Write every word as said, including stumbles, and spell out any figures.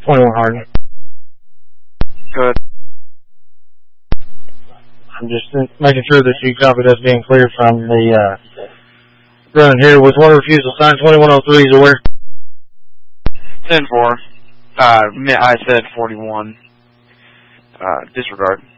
twenty-one Hardin. Good. I'm just making sure that you copied us being cleared from the uh, run here with one refusal sign. twenty-one oh three is aware. ten four. Uh, I said forty-one. Uh, disregard.